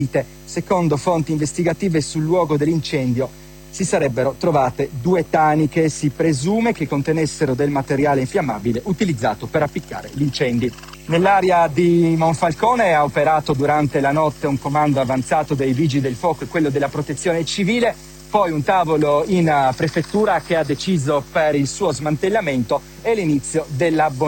Secondo fonti investigative sul luogo dell'incendio si sarebbero trovate 2 taniche, si presume che contenessero del materiale infiammabile utilizzato per appiccare gli incendi. Nell'area di Monfalcone ha operato durante la notte un comando avanzato dei Vigili del Fuoco e quello della Protezione Civile, poi un tavolo in prefettura che ha deciso per il suo smantellamento e l'inizio della